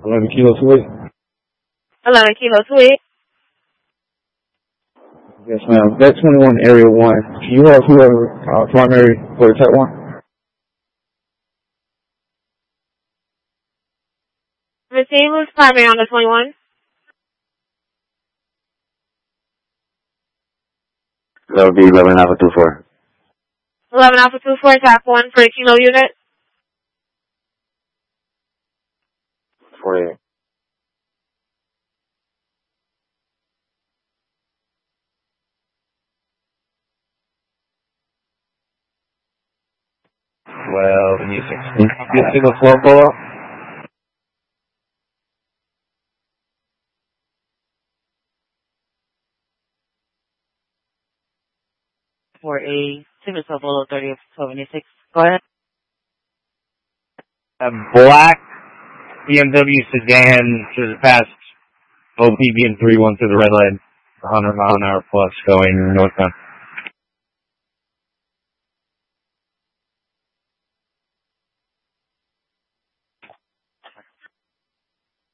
11 Kilo 28. 11 Kilo 28. Yes, ma'am. That 21 Area 1. Can you have whoever primary for the Type 1? Receive who's primary on the 21. That would be 11 Alpha 24. 11 Alpha 24, Type 1 for the Kilo unit. 48. Well, you see the floor pull up? For a Siemens Apollo 3076. Go ahead. A black BMW sedan to the past OPB and 31 to the red light, 100 mile an hour plus going northbound.